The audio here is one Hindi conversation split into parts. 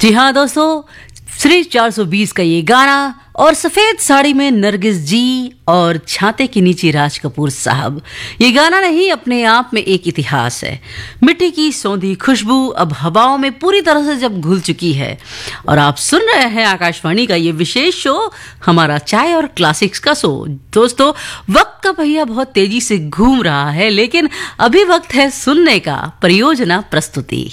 जी हाँ दोस्तों, श्री 420 का ये गाना और सफेद साड़ी में नरगिस जी और छाते के नीचे राज कपूर साहब, ये गाना नहीं अपने आप में एक इतिहास है। मिट्टी की सौंधी खुशबू अब हवाओं में पूरी तरह से जब घुल चुकी है और आप सुन रहे हैं आकाशवाणी का ये विशेष शो, हमारा चाय और क्लासिक्स का शो। दोस्तों, वक्त का पहिया बहुत तेजी से घूम रहा है, लेकिन अभी वक्त है सुनने का। परियोजना प्रस्तुति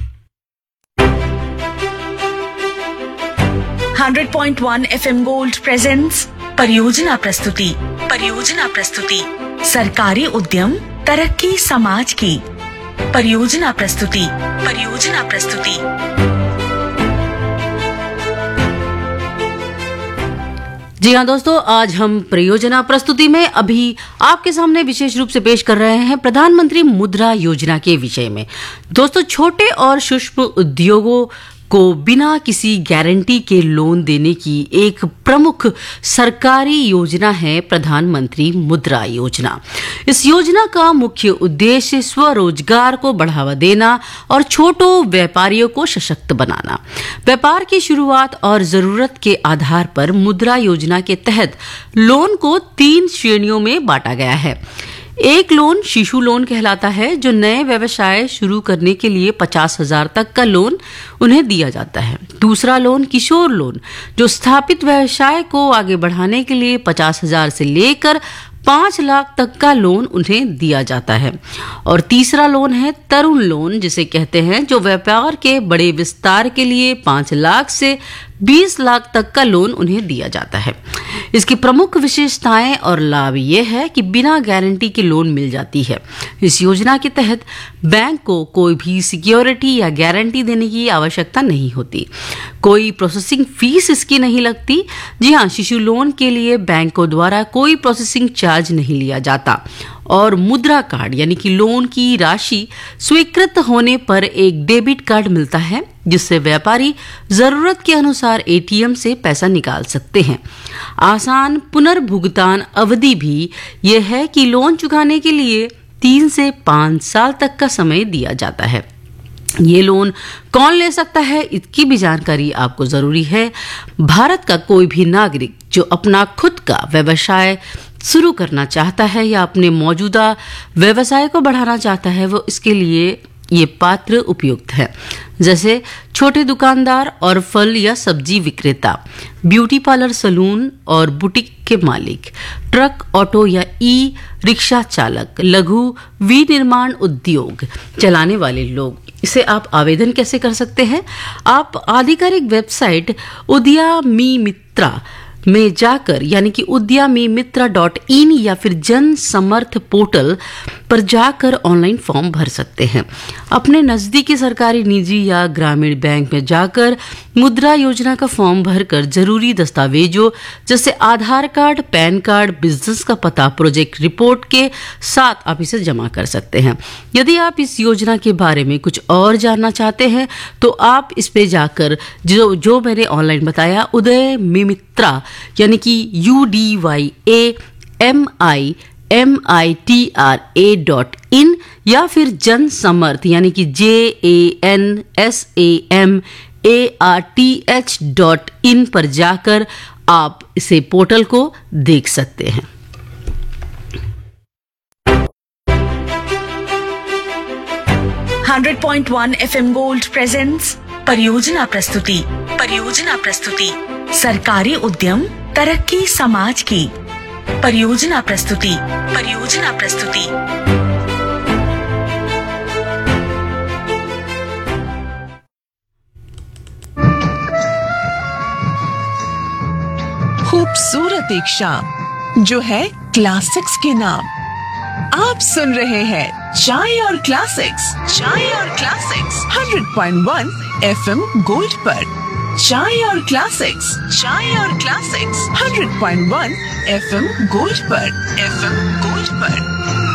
100.1 FM गोल्ड प्रेजेंट्स परियोजना प्रस्तुति सरकारी उद्यम तरक्की समाज की। परियोजना प्रस्तुति जी हाँ दोस्तों, आज हम परियोजना प्रस्तुति में अभी आपके सामने विशेष रूप से पेश कर रहे हैं प्रधानमंत्री मुद्रा योजना के विषय में। दोस्तों, छोटे और सूक्ष्म उद्योगों को बिना किसी गारंटी के लोन देने की एक प्रमुख सरकारी योजना है प्रधानमंत्री मुद्रा योजना। इस योजना का मुख्य उद्देश्य स्वरोजगार को बढ़ावा देना और छोटो व्यापारियों को सशक्त बनाना। व्यापार की शुरुआत और जरूरत के आधार पर मुद्रा योजना के तहत लोन को 3 श्रेणियों में बांटा गया है। एक लोन शिशु लोन कहलाता है, जो नए व्यवसाय शुरू करने के लिए 50,000 तक का लोन उन्हें दिया जाता है। दूसरा लोन किशोर लोन, जो स्थापित व्यवसाय को आगे बढ़ाने के लिए 50,000 से लेकर 5 लाख तक का लोन उन्हें दिया जाता है। और तीसरा लोन है तरुण लोन, जिसे कहते हैं, जो व्यापार के बड़े विस्तार के लिए 5 लाख से 20 लाख तक का लोन उन्हें दिया जाता है। इसकी प्रमुख विशेषताएं और लाभ ये है कि बिना गारंटी के लोन मिल जाती है। इस योजना के तहत बैंक को कोई भी सिक्योरिटी या गारंटी देने की आवश्यकता नहीं होती। कोई प्रोसेसिंग फीस इसकी नहीं लगती। जी हाँ, शिशु लोन के लिए बैंकों द्वारा कोई प्रोसेसिंग चार्ज नहीं लिया जाता। और मुद्रा कार्ड यानी कि लोन की राशि स्वीकृत होने पर एक डेबिट कार्ड मिलता है, जिससे व्यापारी जरूरत के अनुसार एटीएम से पैसा निकाल सकते हैं। आसान पुनर्भुगतान अवधि भी यह है कि लोन चुकाने के लिए 3 से 5 साल तक का समय दिया जाता है। ये लोन कौन ले सकता है, इसकी भी जानकारी आपको जरूरी है। भारत का कोई भी नागरिक जो अपना खुद का व्यवसाय शुरू करना चाहता है या अपने मौजूदा व्यवसाय को बढ़ाना चाहता है, वो इसके लिए ये पात्र उपयुक्त है। जैसे छोटे दुकानदार और फल या सब्जी विक्रेता, ब्यूटी पार्लर, सलून और बुटीक के मालिक, ट्रक, ऑटो या ई रिक्शा चालक, लघु विनिर्माण उद्योग चलाने वाले लोग। इसे आप आवेदन कैसे कर सकते हैं? आप आधिकारिक वेबसाइट उद्यमी मित्रा में जाकर, यानी कि udyamimitra.in या फिर जन समर्थ पोर्टल पर जाकर ऑनलाइन फॉर्म भर सकते हैं। अपने नजदीकी सरकारी, निजी या ग्रामीण बैंक में जाकर मुद्रा योजना का फॉर्म भरकर जरूरी दस्तावेजों जैसे आधार कार्ड, पैन कार्ड, बिजनेस का पता, प्रोजेक्ट रिपोर्ट के साथ आप इसे जमा कर सकते हैं। यदि आप इस योजना के बारे में कुछ और जानना चाहते हैं तो आप इस पे जाकर जो मैंने ऑनलाइन बताया, उद्यमिमित्रा यानी कि UDYAMIMITRA.in या फिर जन समर्थ यानी कि JANSAMARTH.in पर जाकर आप इसे पोर्टल को देख सकते हैं। .1 FM गोल्ड प्रेजेंट्स परियोजना प्रस्तुति सरकारी उद्यम तरक्की समाज की। परियोजना प्रस्तुति खूबसूरत एक शाम जो है क्लासिक्स के नाम। आप सुन रहे हैं चाय और क्लासिक्स 100.1 FM गोल्ड पर। चाय और क्लासिक्स 100.1 FM गोल्ड पर।